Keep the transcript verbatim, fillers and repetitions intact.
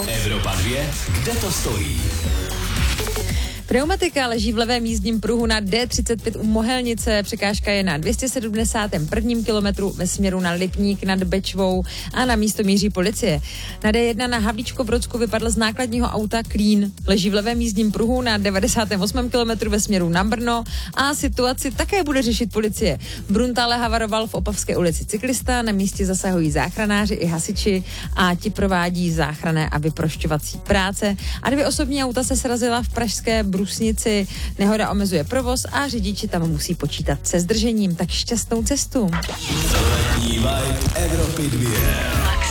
Evropa dvě, kde to stojí? Pneumatika leží v levém jízdním pruhu na D třicet pět u Mohelnice. Překážka je na dvě stě sedmdesátém prvním kilometru ve směru na Lipník nad Bečvou a na místo míří policie. Na D jedna na Havlíčkobrodsku vypadl z nákladního auta Klín. Leží v levém jízdním pruhu na devadesátém osmém kilometru ve směru na Brno a situaci také bude řešit policie. V Bruntále havaroval v Opavské ulici cyklista, na místě zasahují záchranáři i hasiči a ti provádí záchranné a vyprošťovací práce. A dvě osobní auta se srazila v pražské Brusnici. Nehoda omezuje provoz a řidiči tam musí počítat se zdržením. Tak šťastnou cestu. Letní vibe Evropy dvě.